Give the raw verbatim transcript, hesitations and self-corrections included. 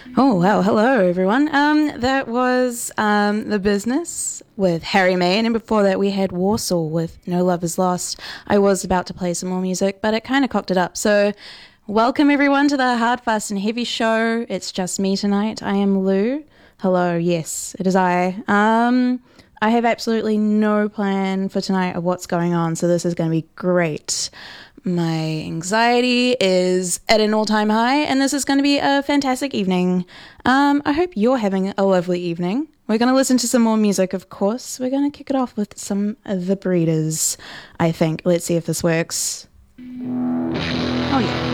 Oh, well, hello everyone. Um, that was um, The Business with Harry May, and then before that we had Warsaw with No Love Is Lost. I was about to play some more music, but it kind of cocked it up. So, welcome everyone to the Hard, Fast and Heavy show. It's just me tonight. I am Lou. Hello, yes, it is I. Um, I have absolutely no plan for tonight of what's going on, so this is going to be great. My anxiety is at an all-time high, and this is going to be a fantastic evening. Um, I hope you're having a lovely evening. We're going to listen to some more music, of course. We're going to kick it off with some of The Breeders, I think. Let's see if this works. Oh, yeah.